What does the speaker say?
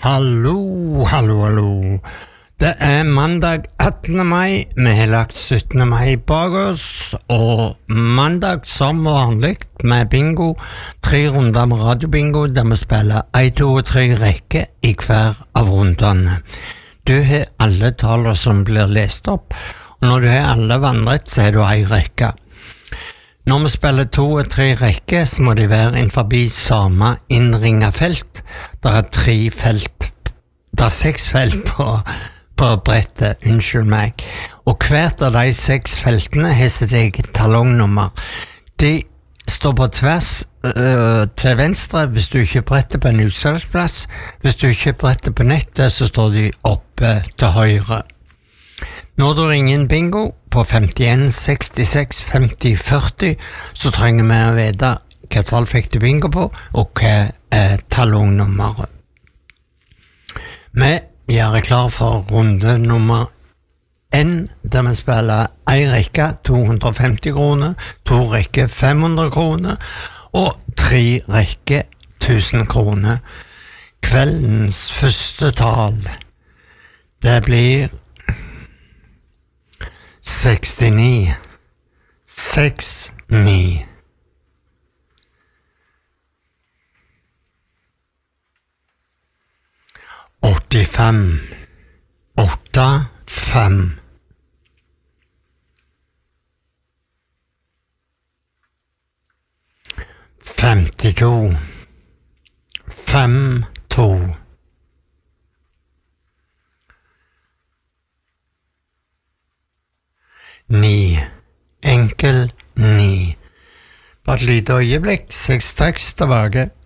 Hallo, hallo, hallo. Det mandag 18. mai, vi har lagt 17. mai bak oss, og mandag som vanlig med bingo, 3 runder med radiobingo, der vi spiller 1, 2 og 3 rekker i hver av rundene. Du har alle taler som blir lest opp, og når du har alle vandret, så har du en rekke. Når vi spiller 2 og 3 rekker, så må de være innenfor samme innringet felt. Det 3 felt, det 6 felt på brettet, unnskyld meg. Og hvert av de 6 feltene har sitt eget talongnummer. De står på tvers til venstre hvis du ikke bretter på en utsalgsplass. Hvis du ikke bretter på nettet, så står de oppe til høyre. Når du ringer en bingo på 51 66 50 40, så trenger vi å vite hva tall fikk du bingo på, og hva talongnummeret. Vi gjør klar for runde nummer 1, der vi spiller 1 rekke 250 kroner, 2 rekke 500 kroner, og 3 rekke 1000 kroner. Kveldens første tall, det blir 69 69 85 85 52 52 9, enkel 9. Bare et lite øyeblikk, så jeg straks tilbake.